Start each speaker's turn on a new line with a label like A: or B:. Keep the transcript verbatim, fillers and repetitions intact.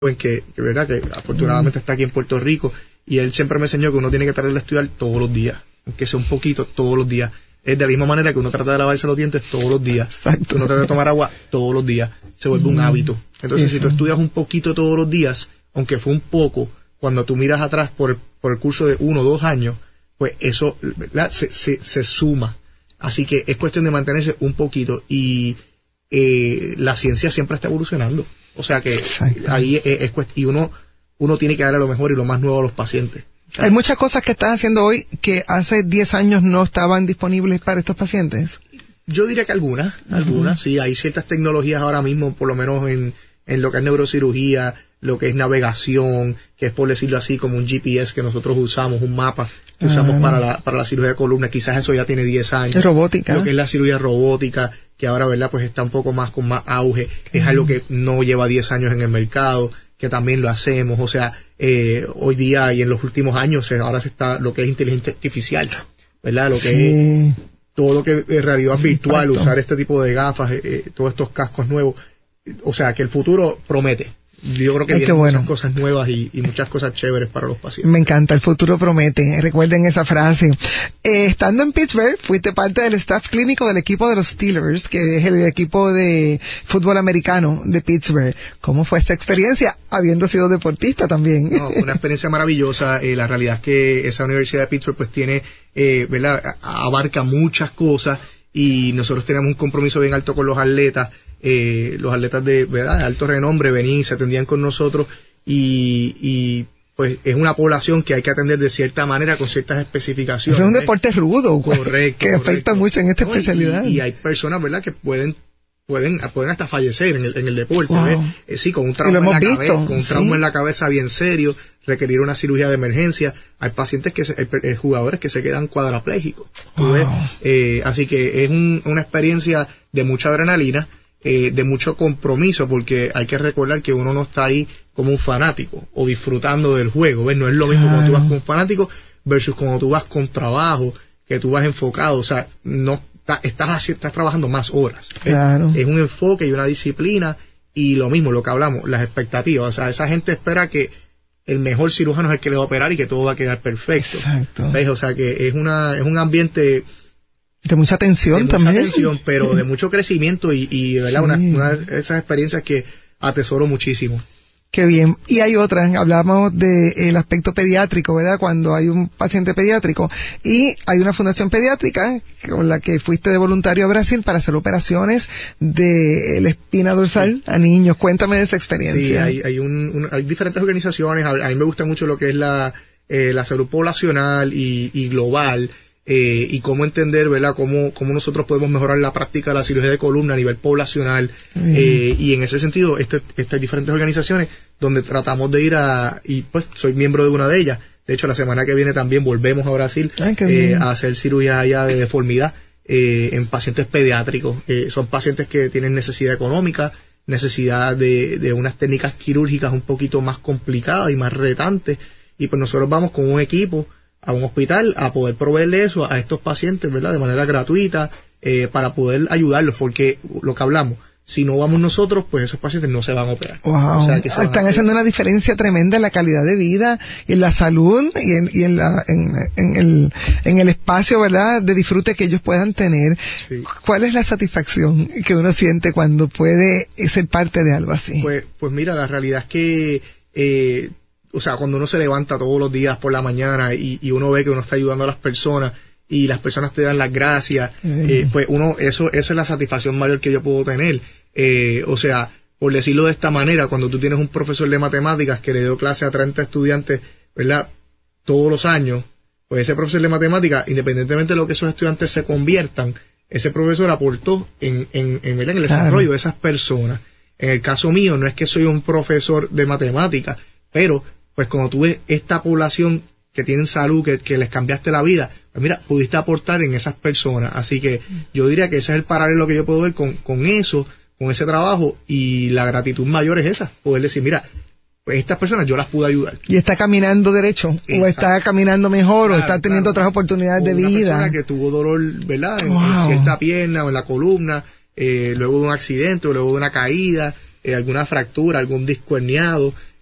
A: joven que, que verdad que afortunadamente está aquí en Puerto Rico, y él siempre me enseñó que uno tiene que tratar de estudiar todos los días, aunque sea un poquito todos los días. Es de la misma manera que uno trata de lavarse los dientes todos los días. Exacto. Uno trata de tomar agua todos los días. Se vuelve un hábito. Entonces, Eso. si tú estudias un poquito todos los días, aunque fue un poco, cuando tú miras atrás por el, por el curso de uno o dos años, pues eso, ¿verdad? Se, se, se suma. Así que es cuestión de mantenerse un poquito, y eh, la ciencia siempre está evolucionando. O sea que Exacto. ahí es, es cuestión, y uno, uno tiene que darle lo mejor y lo más nuevo a los pacientes.
B: Hay muchas cosas que estás haciendo hoy que hace diez años no estaban disponibles para estos pacientes.
A: Yo diría que algunas, uh-huh. algunas, sí. Hay ciertas tecnologías ahora mismo, por lo menos en, en lo que es neurocirugía, lo que es navegación, que es, por decirlo así, como un G P S que nosotros usamos, un mapa que uh-huh. usamos para la, para la cirugía de columna. Quizás eso ya tiene diez años.
B: Es robótica.
A: Lo que es la cirugía robótica, que ahora, ¿verdad?, pues está un poco más con más auge. Uh-huh. Es algo que no lleva diez años en el mercado, que también lo hacemos. O sea, eh, hoy día y en los últimos años, eh, ahora se está lo que es inteligencia artificial, ¿verdad? Lo que sí. es todo lo que es realidad virtual, Exacto. usar este tipo de gafas, eh, todos estos cascos nuevos. O sea, que el futuro promete. Yo creo que vienen bueno. muchas cosas nuevas y, y muchas cosas chéveres para los pacientes.
B: Me encanta, el futuro promete. Recuerden esa frase. Eh, estando en Pittsburgh, fuiste parte del staff clínico del equipo de los Steelers, que es el equipo de fútbol americano de Pittsburgh. ¿Cómo fue esa experiencia, habiendo sido deportista también?
A: No, fue una experiencia maravillosa. Eh, la realidad es que esa Universidad de Pittsburgh pues tiene, eh, ¿verdad?, abarca muchas cosas, y nosotros tenemos un compromiso bien alto con los atletas. Eh, los atletas de, ¿verdad?, de alto renombre venían y se atendían con nosotros, y, y pues es una población que hay que atender de cierta manera, con ciertas especificaciones.
B: Es un deporte rudo,
A: correcto,
B: que
A: correcto.
B: afecta mucho en esta no, especialidad.
A: Y, y hay personas, ¿verdad?, que pueden pueden pueden hasta fallecer en el, en el deporte. Wow. Eh, sí, con un trauma en la
B: visto,
A: cabeza, con un
B: sí.
A: trauma en la cabeza bien serio, requerir una cirugía de emergencia. Hay pacientes que se, hay jugadores que se quedan cuadraplégicos. Wow. ¿Ves? Eh, así que es un, una experiencia de mucha adrenalina. Eh, de mucho compromiso, porque hay que recordar que uno no está ahí como un fanático o disfrutando del juego, ¿ves? No es lo mismo claro. cuando tú vas con un fanático versus cuando tú vas con trabajo, que tú vas enfocado. O sea, no está, estás así, estás trabajando más horas,
B: claro.
A: es un enfoque y una disciplina, y lo mismo, lo que hablamos, las expectativas. O sea, esa gente espera que el mejor cirujano es el que le va a operar y que todo va a quedar perfecto.
B: Exacto.
A: ¿Ves? O sea, que es una es un ambiente
B: de mucha tensión
A: de
B: también.
A: Mucha tensión, pero de mucho crecimiento, y, y ¿verdad? Sí. Una, una de esas experiencias que atesoro muchísimo.
B: Qué bien. Y hay otras, hablamos del aspecto pediátrico, ¿verdad? Cuando hay un paciente pediátrico, y hay una fundación pediátrica con la que fuiste de voluntario a Brasil para hacer operaciones de la espina dorsal a niños. Cuéntame de esa experiencia.
A: Sí, hay, hay, un, un, hay diferentes organizaciones. A, a mí me gusta mucho lo que es la, eh, la salud poblacional y, y global. Eh, y cómo entender, ¿verdad?, cómo, cómo nosotros podemos mejorar la práctica de la cirugía de columna a nivel poblacional. Mm. Eh, y en ese sentido, este, estas diferentes organizaciones donde tratamos de ir a, y pues soy miembro de una de ellas. De hecho, la semana que viene también volvemos a Brasil
B: Ay,
A: eh, a hacer cirugía allá de deformidad eh, en pacientes pediátricos. Eh, son pacientes que tienen necesidad económica, necesidad de, de unas técnicas quirúrgicas un poquito más complicadas y más retantes. Y pues nosotros vamos con un equipo a un hospital a poder proveerle eso a estos pacientes, ¿verdad?, de manera gratuita, eh, para poder ayudarlos, porque lo que hablamos, si no vamos nosotros, pues esos pacientes no se van a operar.
B: Wow.
A: O sea, que
B: están haciendo una diferencia tremenda en la calidad de vida y en la salud y en, y en, la, en, en, el, en el espacio, ¿verdad?, de disfrute que ellos puedan tener. Sí. ¿Cuál es la satisfacción que uno siente cuando puede ser parte de algo así?
A: Pues, pues mira, la realidad es que eh, o sea, cuando uno se levanta todos los días por la mañana y, y uno ve que uno está ayudando a las personas y las personas te dan las gracias, mm. eh, pues uno, eso, eso es la satisfacción mayor que yo puedo tener. Eh, o sea, por decirlo de esta manera, cuando tú tienes un profesor de matemáticas que le dio clase a treinta estudiantes, ¿verdad?, todos los años, pues ese profesor de matemáticas, independientemente de lo que esos estudiantes se conviertan, ese profesor aportó en, en, en, en el desarrollo claro. de esas personas. En el caso mío, no es que soy un profesor de matemáticas, pero pues cuando tú ves esta población que tienen salud, que, que les cambiaste la vida, pues mira, pudiste aportar en esas personas. Así que yo diría que ese es el paralelo que yo puedo ver con, con eso, con ese trabajo, y la gratitud mayor es esa, poder decir, mira, pues estas personas yo las pude ayudar.
B: Y está caminando derecho, Exacto. o está caminando mejor, claro, o está teniendo claro. otras oportunidades o de
A: una
B: vida.
A: Una persona que tuvo dolor, ¿verdad?, en,
B: wow.
A: en cierta pierna o en la columna, eh, luego de un accidente o luego de una caída, eh, alguna fractura, algún disco herniado,